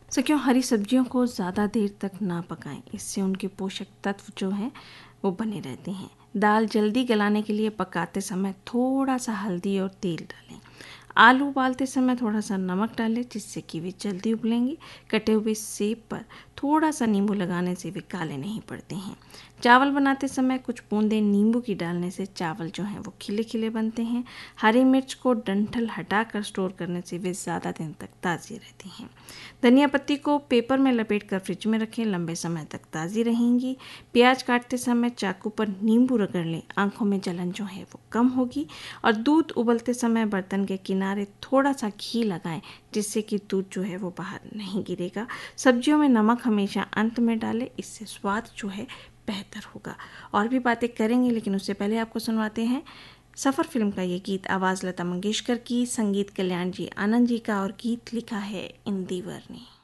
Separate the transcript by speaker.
Speaker 1: सखियों, हरी सब्जियों को ज़्यादा देर तक ना पकाएं, इससे उनके पोषक तत्व जो हैं वो बने रहते हैं। दाल जल्दी गलाने के लिए पकाते समय थोड़ा सा हल्दी और तेल डालें। आलू उबालते समय थोड़ा सा नमक डालें, जिससे कि वे जल्दी उबलेंगे। कटे हुए सेब पर थोड़ा सा नींबू लगाने से वे काले नहीं पड़ते हैं। चावल बनाते समय कुछ बूंदें नींबू की डालने से चावल जो हैं वो खिले खिले बनते हैं। हरी मिर्च को डंठल हटाकर स्टोर करने से वे ज़्यादा दिन तक ताज़ी रहती हैं। धनिया पत्ती को पेपर में लपेटकर फ्रिज में रखें, लंबे समय तक ताज़ी रहेंगी। प्याज काटते समय चाकू पर नींबू रगड़ लें, आंखों में जलन जो है वो कम होगी। और दूध उबलते समय बर्तन के किनारे थोड़ा सा घी लगाएं, जिससे कि दूध जो है वो बाहर नहीं गिरेगा। सब्जियों में नमक हमेशा अंत में डालें, इससे स्वाद जो है बेहतर होगा। और भी बातें करेंगे, लेकिन उससे पहले आपको सुनवाते हैं सफ़र फिल्म का ये गीत। आवाज़ लता मंगेशकर की, संगीत कल्याण जी आनंद जी का, और गीत लिखा है इंदिवर ने।